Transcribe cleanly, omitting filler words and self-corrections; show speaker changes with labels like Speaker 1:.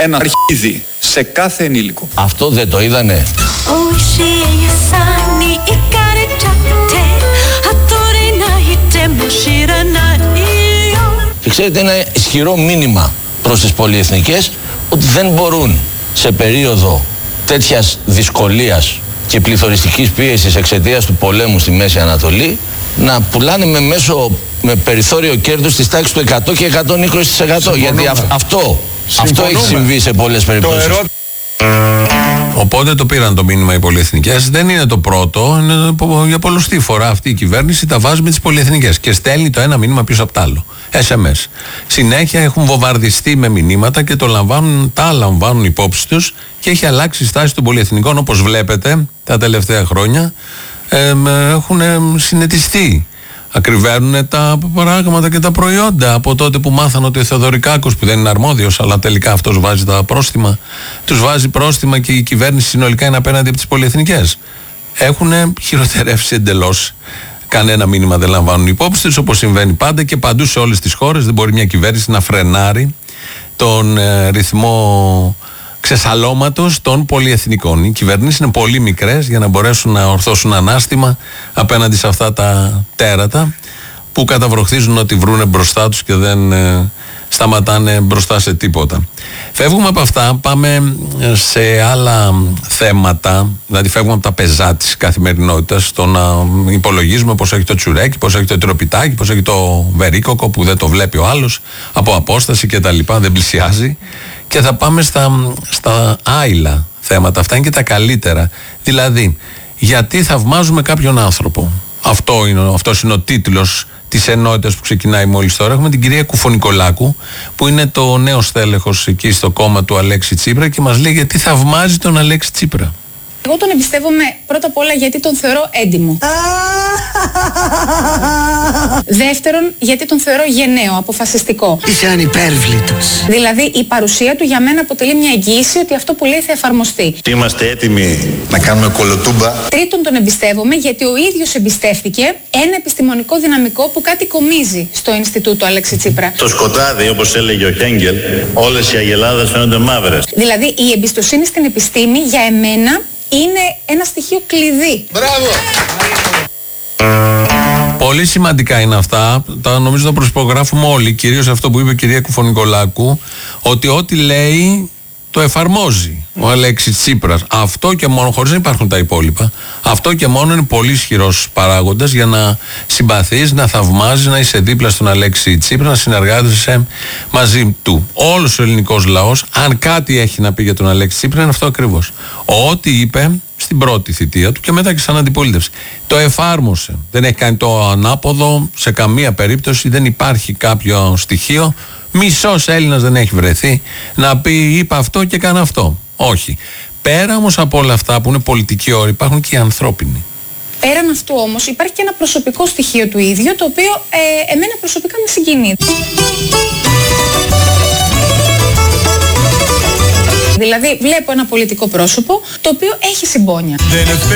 Speaker 1: ένα αρχίδι σε κάθε ενήλικο.
Speaker 2: Αυτό δεν το είδανε? Και ξέρετε, ένα ισχυρό μήνυμα προς τις πολυεθνικές ότι δεν μπορούν σε περίοδο τέτοιας δυσκολίας και πληθωριστικής πίεσης εξαιτίας του πολέμου στη Μέση Ανατολή να πουλάνε με περιθώριο κέρδους της τάξης του 100 και 120%. Γιατί αυτό έχει συμβεί σε πολλές περιπτώσεις.
Speaker 3: Οπότε το πήραν το μήνυμα οι πολυεθνικές. Δεν είναι το πρώτο. Είναι για πολλωστή φορά αυτή η κυβέρνηση τα βάζει με τις πολυεθνικές και στέλνει το ένα μήνυμα πίσω από το άλλο. SMS. Συνέχεια έχουν βομβαρδιστεί με μηνύματα και τα λαμβάνουν υπόψη τους και έχει αλλάξει η στάση των πολυεθνικών, όπως βλέπετε τα τελευταία χρόνια. Έχουν συνετιστεί. Ακριβαίνουν τα πράγματα και τα προϊόντα από τότε που μάθαν ότι ο Θεοδωρικάκος, που δεν είναι αρμόδιος, αλλά τελικά αυτός βάζει τα πρόστιμα, τους βάζει πρόστιμα και η κυβέρνηση συνολικά είναι απέναντι από τις πολυεθνικές. Έχουν χειροτερεύσει εντελώς. Κανένα μήνυμα δεν λαμβάνουν υπόψη τους, όπως συμβαίνει πάντα και παντού σε όλες τις χώρες. Δεν μπορεί μια κυβέρνηση να φρενάρει τον ρυθμό ξεσαλώματος των πολυεθνικών. Οι κυβερνήσεις είναι πολύ μικρές για να μπορέσουν να ορθώσουν ανάστημα απέναντι σε αυτά τα τέρατα που καταβροχθίζουν ότι βρούνε μπροστά τους και δεν σταματάνε μπροστά σε τίποτα. Φεύγουμε από αυτά, πάμε σε άλλα θέματα, δηλαδή φεύγουμε από τα πεζά της καθημερινότητας, το να υπολογίζουμε πώς έχει το τσουρέκι, πώς έχει το τροπιτάκι, πώς έχει το βερίκοκο που δεν το βλέπει ο άλλος από απόσταση και τα λοιπά, δεν πλησιάζει, και θα πάμε στα άειλα θέματα. Αυτά είναι και τα καλύτερα. Δηλαδή, γιατί θαυμάζουμε κάποιον άνθρωπο? Αυτός είναι ο τίτλος της ενότητας που ξεκινάει μόλις τώρα. Έχουμε την κυρία Κουφονικολάκου, που είναι το νέο στέλεχος εκεί στο κόμμα του Αλέξη Τσίπρα, και μας λέει γιατί θαυμάζει τον Αλέξη Τσίπρα.
Speaker 4: Εγώ τον εμπιστεύομαι πρώτα απ' όλα γιατί τον θεωρώ έντιμο. Δεύτερον, γιατί τον θεωρώ γενναίο, αποφασιστικό.
Speaker 5: Είσαι ανυπέρβλητος.
Speaker 4: Δηλαδή η παρουσία του για μένα αποτελεί μια εγγύηση ότι αυτό που λέει θα εφαρμοστεί.
Speaker 6: Είμαστε έτοιμοι να κάνουμε κολοτούμπα.
Speaker 4: Τρίτον, τον εμπιστεύομαι γιατί ο ίδιος εμπιστεύτηκε ένα επιστημονικό δυναμικό που κάτι κομίζει στο Ινστιτούτο Αλέξη Τσίπρα.
Speaker 6: Το σκοτάδι, όπως έλεγε ο Χέγγελ, όλες οι αγελάδες φαίνονται μαύρες.
Speaker 4: Δηλαδή η εμπιστοσύνη στην επιστήμη για εμένα είναι ένα στοιχείο κλειδί.
Speaker 6: Μπράβο!
Speaker 3: Πολύ σημαντικά είναι αυτά. Νομίζω τα προσπογράφουμε όλοι. Κυρίως αυτό που είπε η κυρία Κουφονικολάκου, ότι ό,τι λέει το εφαρμόζει ο Αλέξης Τσίπρας. Αυτό και μόνο, χωρίς να υπάρχουν τα υπόλοιπα, αυτό και μόνο είναι πολύ ισχυρός παράγοντας για να συμπαθείς, να θαυμάζεις, να είσαι δίπλα στον Αλέξη Τσίπρα, να συνεργάζεσαι μαζί του. Όλος ο ελληνικός λαός, αν κάτι έχει να πει για τον Αλέξη Τσίπρα, είναι αυτό ακριβώς. Ό,τι είπε στην πρώτη θητεία του και μετά και σαν αντιπολίτευση. Το εφάρμοσε. Δεν έχει κάνει το ανάποδο σε καμία περίπτωση. Δεν υπάρχει κάποιο στοιχείο. Μισός Έλληνας δεν έχει βρεθεί να πει είπα αυτό και κάνα αυτό. Όχι. Πέρα όμως από όλα αυτά που είναι πολιτικοί όροι, υπάρχουν και οι ανθρώπινοι.
Speaker 4: Πέραν αυτού όμως υπάρχει και ένα προσωπικό στοιχείο του ίδιου, το οποίο εμένα προσωπικά με συγκινεί. Δηλαδή βλέπω ένα πολιτικό πρόσωπο το οποίο έχει συμπόνια.